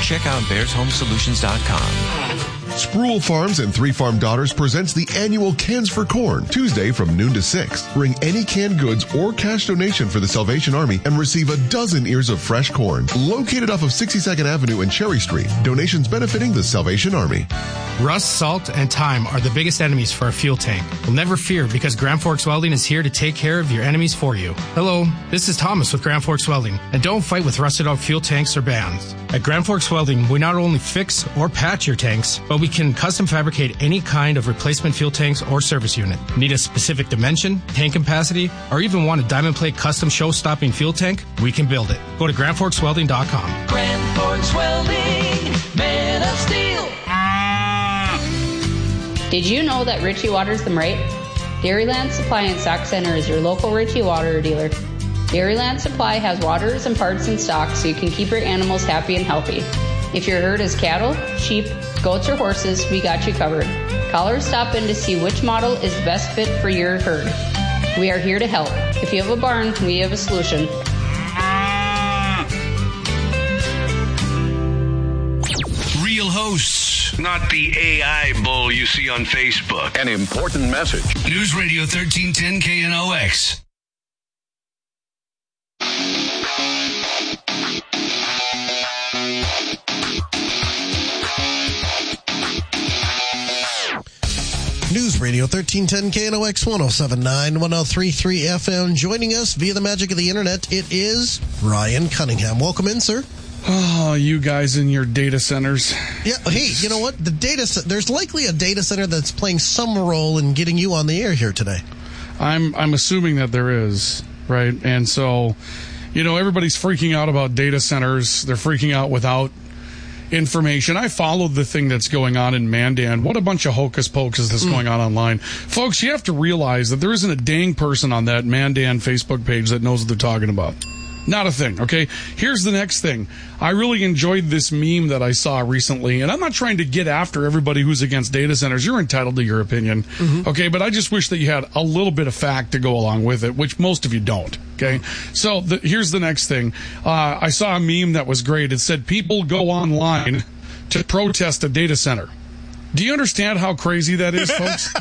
check out BearsHomeSolutions.com. Sproul Farms and Three Farm Daughters presents the annual Cans for Corn, Tuesday from noon to 6. Bring any canned goods or cash donation for the Salvation Army and receive a dozen ears of fresh corn. Located off of 62nd Avenue and Cherry Street. Donations benefiting the Salvation Army. Rust, salt, and time are the biggest enemies for a fuel tank. Well, never fear, because Grand Forks Welding is here to take care of your enemies for you. Hello, this is Thomas with Grand Forks Welding, and don't fight with rusted out fuel tanks or bands. At Grand Forks Welding, we not only fix or patch your tanks, but we can custom fabricate any kind of replacement fuel tanks or service unit. Need a specific dimension, tank capacity, or even want a diamond plate custom show-stopping fuel tank? We can build it. Go to GrandForksWelding.com. Grand Forks Welding, man of steel. Did you know that Ritchie waters them right? Dairyland Supply and Stock Center is your local Ritchie water dealer. Dairyland Supply has waters and parts in stock so you can keep your animals happy and healthy. If your herd is cattle, sheep, goats, or horses, we got you covered. Call or stop in to see which model is best fit for your herd. We are here to help. If you have a barn, we have a solution. Real hosts, not the AI bull you see on Facebook. An important message. News Radio 1310 KNOX. News Radio 1310 KNOX 1079 1033 FM. Joining us via the magic of the internet, it is Ryan Cunningham. Welcome in, sir. Oh, you guys in your data centers. Yeah. Hey, you know what? There's likely a data center that's playing some role in getting you on the air here today. I'm assuming that there is, right? And so, everybody's freaking out about data centers. They're freaking out without information. I followed the thing that's going on in Mandan. What a bunch of hocus pocus that's going on online. Folks, you have to realize that there isn't a dang person on that Mandan Facebook page that knows what they're talking about. Not a thing, okay? Here's the next thing. I really enjoyed this meme that I saw recently, and I'm not trying to get after everybody who's against data centers. You're entitled to your opinion, okay? But I just wish that you had a little bit of fact to go along with it, which most of you don't, okay? So here's the next thing. I saw a meme that was great. It said, people go online to protest a data center. Do you understand how crazy that is, folks?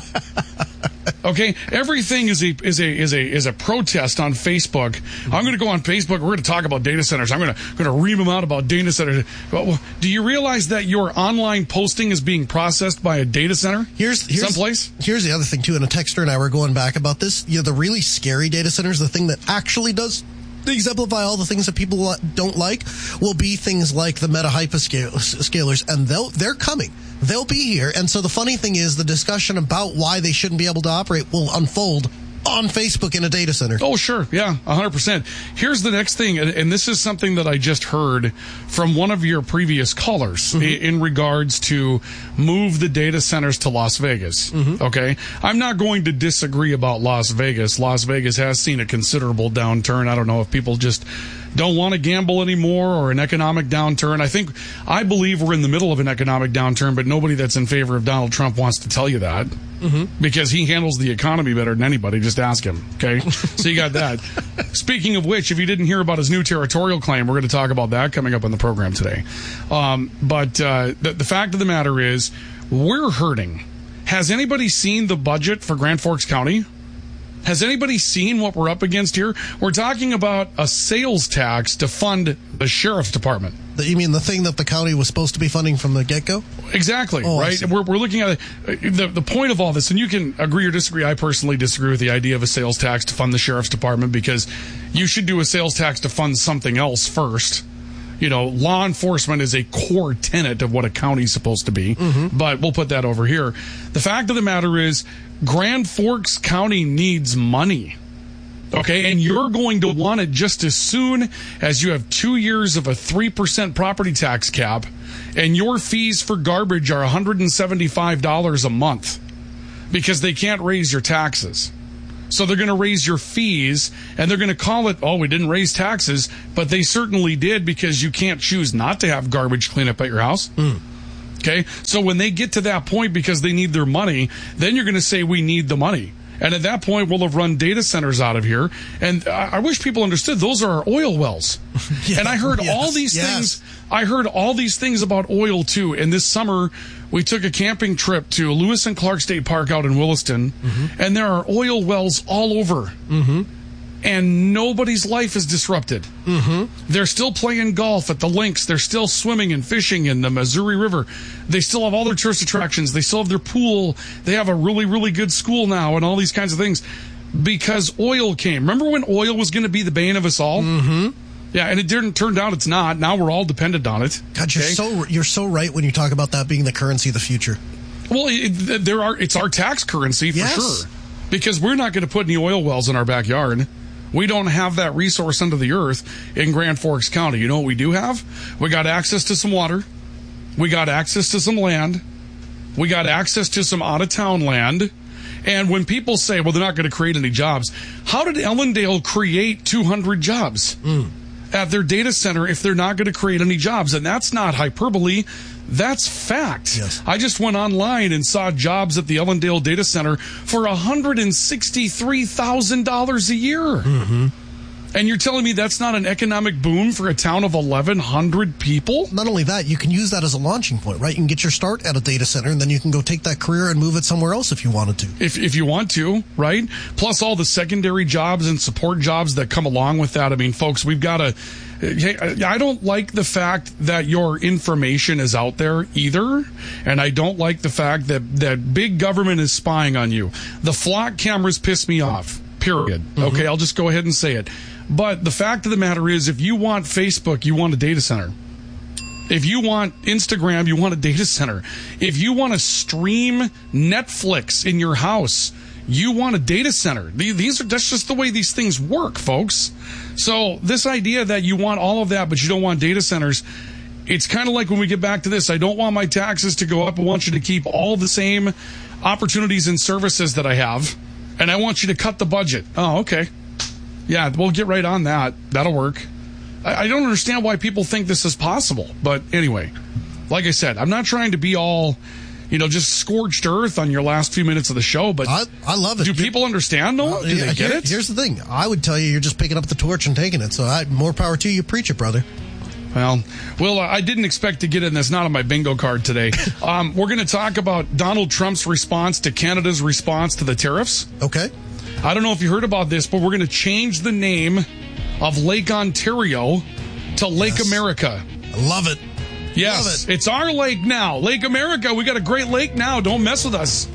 Okay, everything is a protest on Facebook. I'm going to go on Facebook. We're going to talk about data centers. I'm going to ream them out about data centers. Do you realize that your online posting is being processed by a data center? Someplace? Here's the other thing too. And a texter and I were going back about this. The really scary data centers, the thing that actually does exemplify all the things that people don't like, will be things like the meta hyperscalers, and they're coming. They'll be here. And so the funny thing is, the discussion about why they shouldn't be able to operate will unfold on Facebook in a data center. Oh, sure. Yeah, 100%. Here's the next thing, and this is something that I just heard from one of your previous callers in regards to move the data centers to Las Vegas. Okay? I'm not going to disagree about Las Vegas. Las Vegas has seen a considerable downturn. I don't know if people just don't want to gamble anymore or an economic downturn. I believe we're in the middle of an economic downturn, but nobody that's in favor of Donald Trump wants to tell you that because he handles the economy better than anybody. Just ask him, okay? So you got that. Speaking of which, if you didn't hear about his new territorial claim, we're going to talk about that coming up on the program today. But the fact of the matter is, we're hurting. Has anybody seen the budget for Grand Forks County? Has anybody seen what we're up against here? We're talking about a sales tax to fund the sheriff's department. You mean the thing that the county was supposed to be funding from the get-go? Exactly, right? We're looking at the point of all this, and you can agree or disagree. I personally disagree with the idea of a sales tax to fund the sheriff's department because you should do a sales tax to fund something else first. Law enforcement is a core tenet of what a county's supposed to be, but we'll put that over here. The fact of the matter is, Grand Forks County needs money. Okay, and you're going to want it just as soon as you have 2 years of a 3% property tax cap, and your fees for garbage are $175 a month because they can't raise your taxes. So they're going to raise your fees, and they're going to call it, we didn't raise taxes, but they certainly did because you can't choose not to have garbage cleanup at your house. Okay, so when they get to that point because they need their money, then you're going to say we need the money. And at that point, we'll have run data centers out of here. And I wish people understood those are our oil wells. Yeah, and I heard all these things. I heard all these things about oil too. And this summer, we took a camping trip to Lewis and Clark State Park out in Williston. And there are oil wells all over. And nobody's life is disrupted. They're still playing golf at the links. They're still swimming and fishing in the Missouri River. They still have all their tourist attractions. They still have their pool. They have a really, really good school now and all these kinds of things because oil came. Remember when oil was going to be the bane of us all? Yeah, and it didn't turn out it's not. Now we're all dependent on it. God, you're so right when you talk about that being the currency of the future. Well, it's our tax currency for sure. Because we're not going to put any oil wells in our backyard. We don't have that resource under the earth in Grand Forks County. You know what we do have? We got access to some water. We got access to some land. We got access to some out-of-town land. And when people say, well, they're not going to create any jobs, how did Ellendale create 200 jobs at their data center if they're not going to create any jobs? And that's not hyperbole. That's fact. Yes. I just went online and saw jobs at the Ellendale Data Center for $163,000 a year. And you're telling me that's not an economic boom for a town of 1,100 people? Not only that, you can use that as a launching point, right? You can get your start at a data center, and then you can go take that career and move it somewhere else if you wanted to. If you want to, right? Plus all the secondary jobs and support jobs that come along with that. I mean, folks, we've got to... I don't like the fact that your information is out there either, and I don't like the fact that big government is spying on you. The flock cameras piss me off, period. Okay, I'll just go ahead and say it. But the fact of the matter is, if you want Facebook, you want a data center. If you want Instagram, you want a data center. If you want to stream Netflix in your house, you want a data center. That's just the way these things work, folks. So this idea that you want all of that, but you don't want data centers, it's kind of like when we get back to this. I don't want my taxes to go up. I want you to keep all the same opportunities and services that I have, and I want you to cut the budget. Oh, okay. Yeah, we'll get right on that. That'll work. I don't understand why people think this is possible. But anyway, like I said, I'm not trying to be all... just scorched earth on your last few minutes of the show, but I love it. Do people understand, Noah? Do they get it? Here's the thing. I would tell you you're just picking up the torch and taking it, so more power to you. Preach it, brother. Well, I didn't expect to get in this. Not on my bingo card today. We're going to talk about Donald Trump's response to Canada's response to the tariffs. Okay. I don't know if you heard about this, but we're going to change the name of Lake Ontario to Lake America. I love it. Yes, it's our lake now. Lake America. We got a great lake now. Don't mess with us.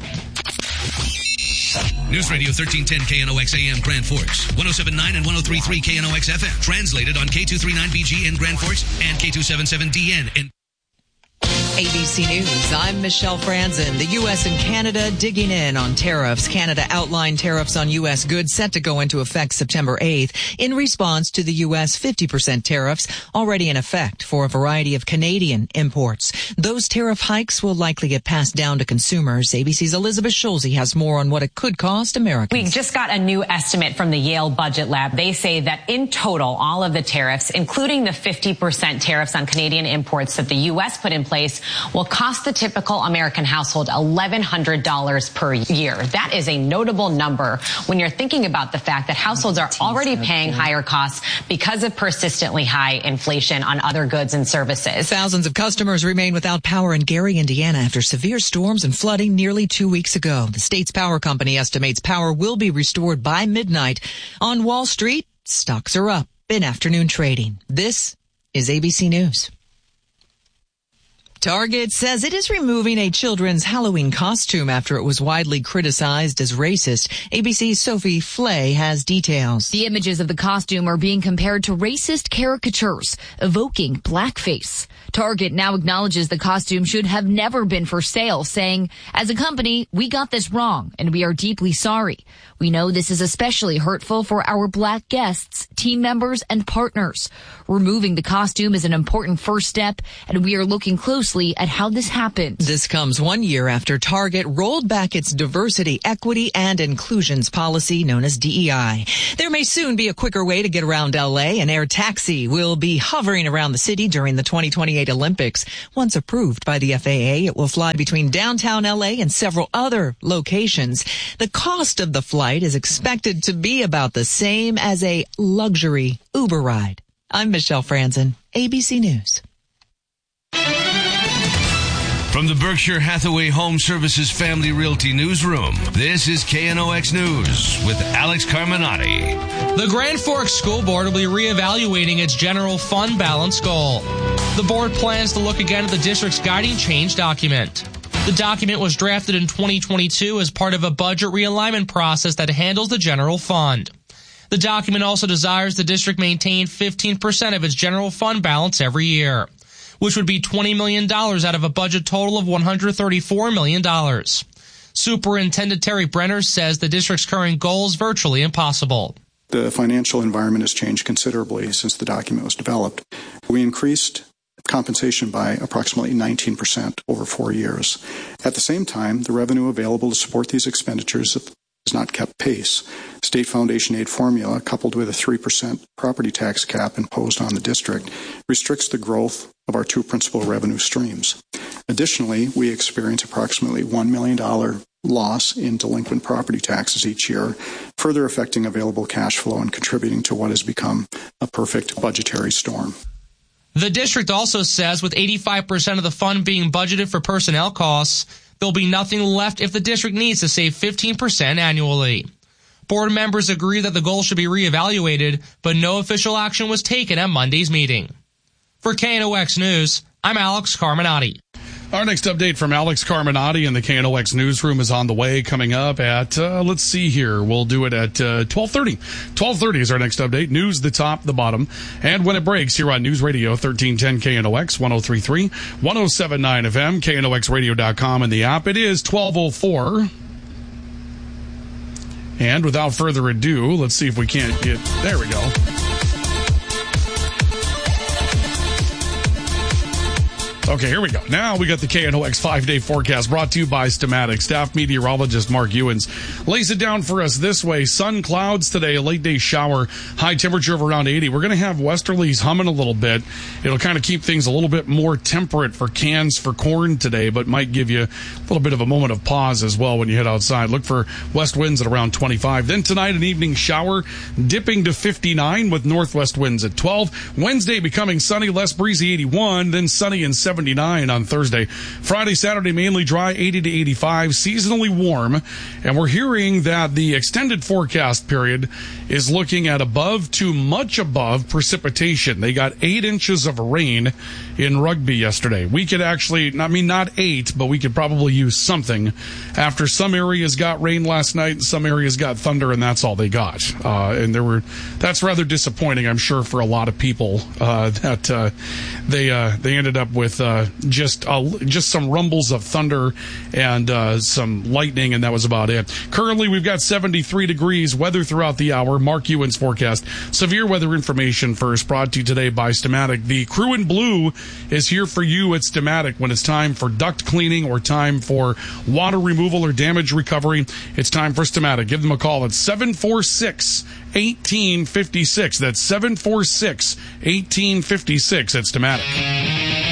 News Radio 1310 KNOX AM Grand Forks, 107.9 and 103.3 KNOX FM. Translated on K239BG in Grand Forks and K277DN in ABC News, I'm Michelle Franzen. The U.S. and Canada digging in on tariffs. Canada outlined tariffs on U.S. goods set to go into effect September 8th in response to the U.S. 50% tariffs already in effect for a variety of Canadian imports. Those tariff hikes will likely get passed down to consumers. ABC's Elizabeth Schulze has more on what it could cost Americans. We just got a new estimate from the Yale Budget Lab. They say that in total, all of the tariffs, including the 50% tariffs on Canadian imports that the U.S. put in place, will cost the typical American household $1,100 per year. That is a notable number when you're thinking about the fact that households are already paying higher costs because of persistently high inflation on other goods and services. Thousands of customers remain without power in Gary, Indiana after severe storms and flooding nearly 2 weeks ago. The state's power company estimates power will be restored by midnight. On Wall Street, stocks are up in afternoon trading. This is ABC News. Target says it is removing a children's Halloween costume after it was widely criticized as racist. ABC's Sophie Flay has details. The images of the costume are being compared to racist caricatures, evoking blackface. Target now acknowledges the costume should have never been for sale, saying, as a company, we got this wrong and we are deeply sorry. We know this is especially hurtful for our black guests, team members, and partners. Removing the costume is an important first step, and we are looking closely closely at how this happened. This comes 1 year after Target rolled back its diversity, equity, and inclusions policy known as DEI. There may soon be a quicker way to get around LA. An air taxi will be hovering around the city during the 2028 Olympics. Once approved by the FAA, it will fly between downtown LA and several other locations. The cost of the flight is expected to be about the same as a luxury Uber ride. I'm Michelle Franzen, ABC News. From the Berkshire Hathaway Home Services Family Realty Newsroom, this is KNOX News with Alex Carminati. The Grand Forks School Board will be reevaluating its general fund balance goal. The board plans to look again at the district's guiding change document. The document was drafted in 2022 as part of a budget realignment process that handles the general fund. The document also desires the district maintain 15% of its general fund balance every year, which would be $20 million out of a budget total of $134 million. Superintendent Terry Brenner says the district's current goal is virtually impossible. The financial environment has changed considerably since the document was developed. We increased compensation by approximately 19% over 4 years. At the same time, the revenue available to support these expenditures has not kept pace. State foundation aid formula, coupled with a 3% property tax cap imposed on the district, restricts the growth of our two principal revenue streams. Additionally, we experience approximately $1 million loss in delinquent property taxes each year, further affecting available cash flow and contributing to what has become a perfect budgetary storm. The district also says with 85% of the fund being budgeted for personnel costs, there'll be nothing left if the district needs to save 15% annually. Board members agree that the goal should be reevaluated, but no official action was taken at Monday's meeting. For KNOX News, I'm Alex Carminati. Our next update from Alex Carminati in the KNOX newsroom is on the way, coming up at, let's see here, we'll do it at 12:30. 12:30 is our next update. News, the top, the bottom. And when it breaks, here on News Radio 1310 KNOX, 103.3, 107.9 FM, KNOXradio.com, and the app. It is 12:04. And without further ado, let's see if we can't get, there we go. Okay, here we go. Now we got the KNOX 5-day forecast brought to you by Stamatic. Staff meteorologist Mark Ewens lays it down for us this way. Sun, clouds today, a late day shower, high temperature of around 80. We're going to have westerlies humming a little bit. It'll kind of keep things a little bit more temperate for cans for corn today, but might give you a little bit of a moment of pause as well when you head outside. Look for west winds at around 25. Then tonight, an evening shower dipping to 59 with northwest winds at 12. Wednesday becoming sunny, less breezy, 81. Then sunny and 79 on Thursday. Friday, Saturday, mainly dry, 80 to 85, seasonally warm. And we're hearing that the extended forecast period is looking at above to much above precipitation. They got 8 inches of rain in Rugby yesterday. We could actually, I mean, not 8, but we could probably use something after some areas got rain last night and some areas got thunder, and that's all they got. And that's rather disappointing, I'm sure, for a lot of people, that they ended up with just some rumbles of thunder and some lightning, and that was about it. Currently, we've got 73 degrees, weather throughout the hour. Mark Ewens forecast. Severe weather information first, brought to you today by Stamatic. The crew in blue is here for you at Stamatic when it's time for duct cleaning or time for water removal or damage recovery. It's time for Stamatic. Give them a call at 746-1856. That's 746-1856 at Stamatic.